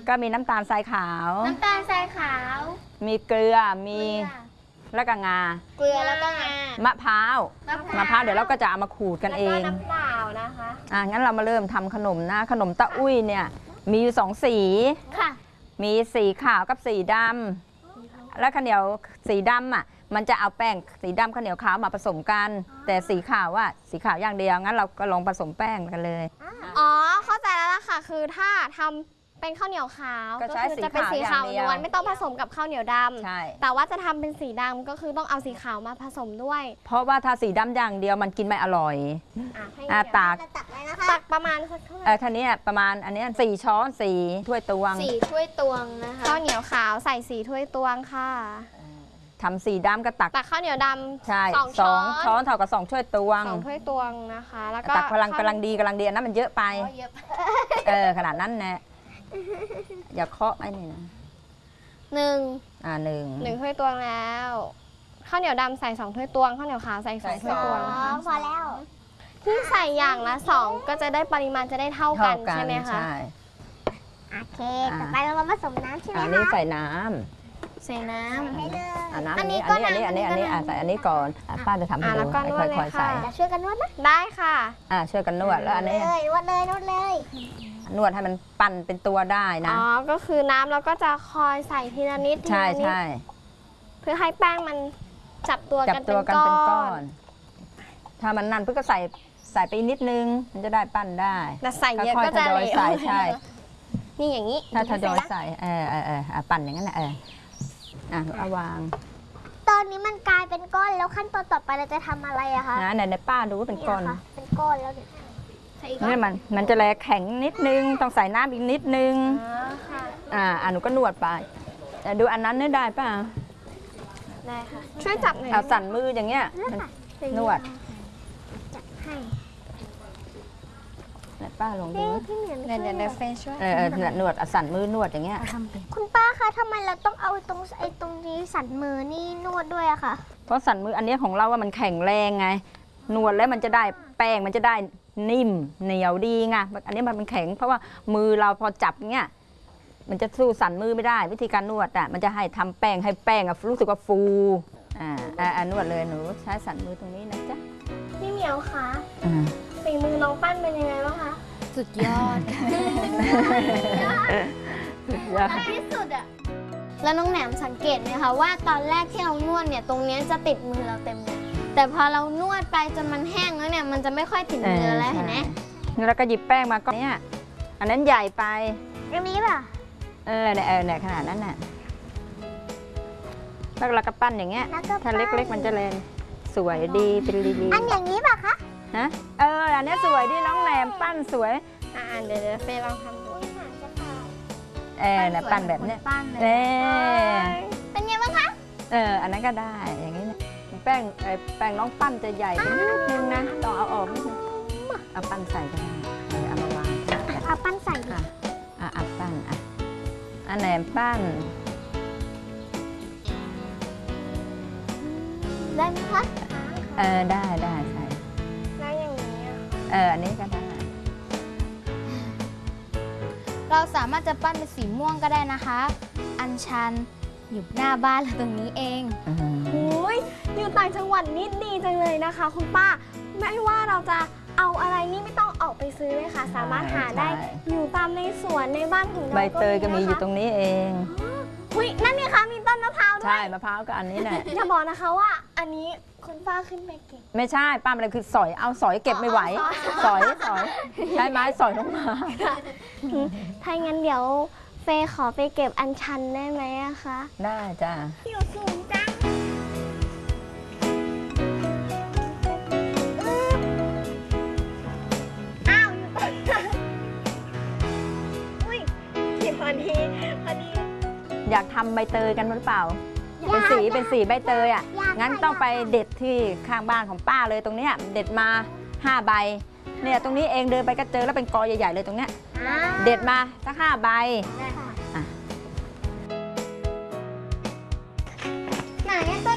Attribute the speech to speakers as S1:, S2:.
S1: ก็มีน้ำตาลทรายขาว
S2: น้ำตาลทรายขาว
S1: มีเกลือมีแล้วก็งา
S2: เกลือแล้วก็งาม
S1: ะพร้าวเดี๋ยวเราก็จะเอามาขูดกันเอง
S2: แล้วก็น้ำเปล่านะคะ
S1: งั้นเรามาเริ่มทำขนมนะขนมตะอุ้ยเนี่ยมีอยู่2 สี
S2: ค่ะ
S1: มีสีขาวกับสีดำแล้วข้าวเหนียวสีดำมันจะเอาแป้งสีดำข้าวเหนียวขาวมาผสมกันแต่สีขาวสีขาวอย่างเดียวงั้นเราก็ลองผสมแป้งกันเลย
S2: อ๋อเข้าใจแล้วล่ะค่ะคือถ้าทำเป็นข้าวเหนียวขาวก็คือจะเป็นสีขาวล้วนไม่ต้องผสมกับข้าวเหนียวดำ
S1: ใช่
S2: แต่ว่าจะทำเป็นสีดำก็คือต้องเอาสีขาวมาผสมด้วย
S1: เพราะว่าถ้าสีดำอย่างเดียวมันกินไม่อร่อยตัก
S2: ประมาณสักเท่าไหร่
S1: คันนี้ประมาณอันนี้4 ช้อน4 ถ้วยตวง
S2: 4 ถ้วยตวงนะคะข้าวเหนียวขาวใส่4 ถ้วยตวงค่ะ
S1: ทำสีดำก็ตัก
S2: ข้าวเหนียวดำ
S1: ใช่2 ช้อนเท่ากับ2 ถ้วยตวง
S2: 2 ถ้วยตวงนะคะแล้วก็
S1: ตักกำลังดีอันนั้นมันเยอะไปขนาดนั้นแน่อย่าเคาะไอ้นี่นะ1
S2: ถ้วยตวงแล้วข้าวเหนียวดำใส่2 ถ้วยตวงข้าวเหนียวขาวใส่2 ถ้วยตวง
S3: พอแล้ว
S2: ที่ใส่อย่างละ2ก็จะได้ปริมาณจะได้เท่ากันใช่ไหมคะ
S3: โอเคต่อไปเรามาผสมน้ำใช่ไหมคะ
S1: อันนี้ใส่น้ำ
S3: ให้เลย
S1: อันนี้ใส่อันนี้ก่อนป้าจะทำให้ดูค่อยๆใส่
S3: ช่วยกันนวดนะ
S2: ได้ค่ะ
S1: ช่วยกันนวดแล้วอันนี้
S3: นวดเลย
S1: นวดให้มันปั่นเป็นตัวได้นะ
S2: อ๋อก็คือน้ำเราก็จะคอยใส่ทีละนิด
S1: ใช่
S2: เพื่อให้แป้งมันจับตัวกันเป็นก้อน
S1: ถ้ามันนั่นเพื่อก็ใส่ไปนิดนึงมันจะได้ปั้นได้
S2: แต่ใส่เยอะก็จะเหลว
S1: ใช่
S2: นี่อย่างนี้
S1: ถ้าทยอยใส่ปั่นอย่างนั้นเอาวาง
S3: ตอนนี้มันกลายเป็นก้อนแล้วขั้นตอนต่อไปเราจะทำอะไรอะคะ
S1: ในป้าดูว่าเป็นก้อน
S3: เป็นก้อนแล้ว
S1: นี่มันจะแลแข็งนิดนึงต้องใส่น้ำอีกนิดนึงหนูก็นวดไปดูอันนั้นได้ป่ะ
S2: ได้ค่ะช่วยจับหน่อย
S1: เอาสั่นมืออย่างเงี้ยนวด
S3: จับให้
S1: ป้าลองดู
S2: เดี๋ยวเฟซช่วย
S1: นวดสั่นมือนวดอย่างเงี้ย
S3: คุณป้าคะทำไมเราต้องเอาตรงนี้สั่นมือนี่นวดด้วยอะคะ
S1: เพราะสั่นมืออันนี้ของเราว่ามันแข็งแรงไงนวดแล้วมันจะได้แป้งมันจะได้นิ่มเหนียวดีไงอันนี้มันเป็นแข็งเพราะว่ามือเราพอจับเงี้ยมันจะสู้สั่นมือไม่ได้วิธีการนวดมันจะให้ทำแป้งให้แป้งรู้สึกว่าฟูนวดเลยหนูใช้สั่นมือตรงนี้นะจ๊ะ
S2: พี่เหมียวคะฝีมือน้องปั้นเป็นยังไงบ้างคะ
S3: สุดยอดที่สุดอะแล้วน้องแหนมสังเกตไหมคะว่าตอนแรกที่เรานวดเนี่ยตรงนี้จะติดมือเราเต็มเลยแต่พอเรานวดไปจนมันแห้งแล้วเนี่ยมันจะไม่ค่อยติดมือแล้วเห็นไหม
S1: แล้วก็หยิบแป้งมาก็เนี่ยอันนั้นใหญ่ไป
S3: อันนี้ป่ะ
S1: เนี่ยขนาดนั้นน่ะแล้วเราก็ปั้นอย่างเงี้ยถ้าเล็กๆมันจะเลนสวยดีเป็นลี
S3: อันอย่างนี้ป่ะคะ
S1: อันนี้สวยดีน้องแหนมปั้นสวย
S2: เดี๋ยวเฟย์ลองทำดู
S1: เนี่ยปั้นแบบเนี้ย
S3: เป็นไงบ้างคะ
S1: อันนั้นก็ได้อย่างนี้นะแป้งน้องปั้นจะใหญ่ไปนิดนึงนะต้องเอาออกนิดนึงเอาปั้นใส่ก็ได้เอามาวาง
S3: เอาปั้นใส่
S1: อัดปั้นอันแหนมปั้น
S3: ได้ไหมคะ
S1: ได้ใส่
S2: ได้อย่างนี้
S1: อันนี้ก็ได้
S3: เราสามารถจะปั้นเป็นสีม่วงก็ได้นะคะอัญชันอยู่หน้าบ้านเราตรงนี้เอง
S2: อยู่ต่างจังหวัดนี่ดีจังเลยนะคะคุณป้าไม่ว่าเราจะเอาอะไรนี่ไม่ต้องออกไปซื้อเลยค่ะสามารถหาได้อยู่ตามในสวนในบ้านของเรา
S1: ใบเตยก็มีอยู่ตรงนี้เอง
S2: นั่นนี่คะมีต้นมะพร้าวด้วย
S1: ใช่มะพร้าวก็อันนี้แหละ
S2: อย่าบอกนะคะว่าอันนี้คุณป้าขึ้นไปเก็บ
S1: ไม่ใช่ป้ามันคือสอยเอาสอยเก็บไม่ไหวสอยใช้ไม้สอยลงมา
S2: ถ้างั้นเดี๋ยวเฟย์ขอไปเก็บอัญชันได้ไหมอะคะ
S1: ได้จ้ะ
S2: อยู่สูงจังพอดี
S1: อยากทำใบเตยกันหรือเปล่าเป็นสีใบเตยงั้นต้องไปเด็ดที่ข้างบ้านของป้าเลยตรงเนี้ยเด็ดมา5 ใบเนี่ยตรงนี้เองเดินไปก็เจอแล้วเป็นกอใหญ่ๆเลยตรงเนี้ยเด็ดมาสัก5 ใบ
S3: ไหนต้น